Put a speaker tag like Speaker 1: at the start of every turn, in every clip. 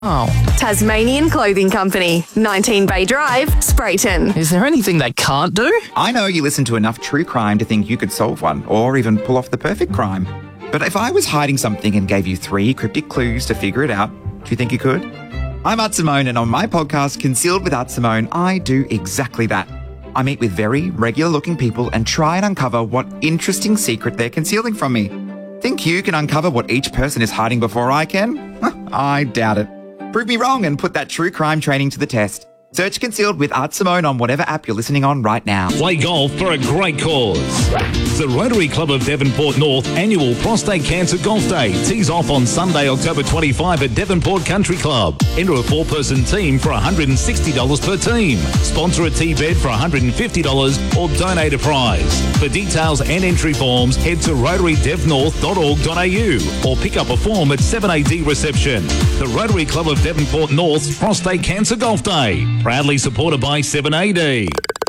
Speaker 1: Oh.
Speaker 2: Tasmanian Clothing Company, 19 Bay Drive, Sprayton.
Speaker 1: Is there anything they can't do?
Speaker 3: I know you listen to enough true crime to think you could solve one, or even pull off the perfect crime. But if I was hiding something and gave you 3 cryptic clues to figure it out, do you think you could? I'm Art Simone, and on my podcast, Concealed with Art Simone, I do exactly that. I meet with very regular-looking people and try and uncover what interesting secret they're concealing from me. Think you can uncover what each person is hiding before I can? I doubt it. Prove me wrong and put that true crime training to the test. Search Concealed with Art Simone on whatever app you're listening on right now.
Speaker 4: Play golf for a great cause. The Rotary Club of Devonport North annual Prostate Cancer Golf Day tees off on Sunday, October 25 at Devonport Country Club. Enter a 4-person team for $160 per team. Sponsor a tee bed for $150 or donate a prize. For details and entry forms, head to rotarydevnorth.org.au or pick up a form at 7AD reception. The Rotary Club of Devonport North's Prostate Cancer Golf Day. Proudly supported by 7AD.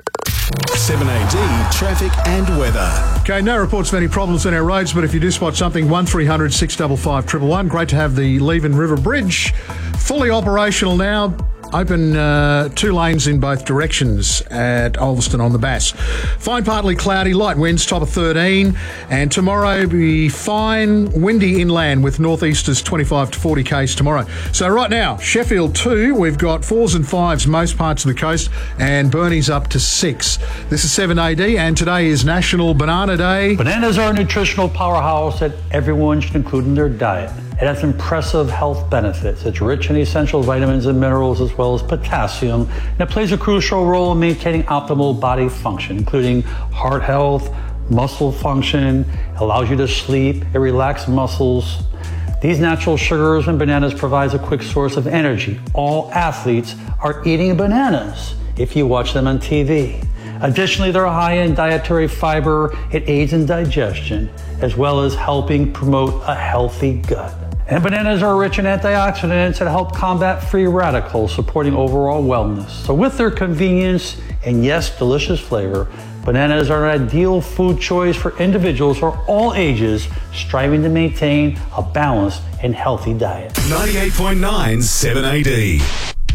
Speaker 5: 7AD traffic and weather.
Speaker 6: Okay, no reports of any problems on our roads, but if you do spot something, 1300 655 111. Great to have the Leven River Bridge fully operational now. Open 2 lanes in both directions at Ulverston on the Bass. Fine, partly cloudy, light winds, top of 13. And tomorrow be fine, windy inland with northeasters 25 to 40 k's tomorrow. So right now, Sheffield 2, we've got 4s and 5s most parts of the coast, and Burnie's up to 6. This is 7AD, and today is National Banana Day.
Speaker 7: Bananas are a nutritional powerhouse that everyone should include in their diet. It has impressive health benefits. It's rich in essential vitamins and minerals as well as potassium, and it plays a crucial role in maintaining optimal body function, including heart health, muscle function, allows you to sleep, it relaxes muscles. These natural sugars and bananas provides a quick source of energy. All athletes are eating bananas if you watch them on TV. Additionally, they're high in dietary fiber. It aids in digestion, as well as helping promote a healthy gut. And bananas are rich in antioxidants that help combat free radicals, supporting overall wellness. So with their convenience and yes, delicious flavor, bananas are an ideal food choice for individuals of all ages striving to maintain a balanced and healthy diet.
Speaker 5: 98.9 7AD.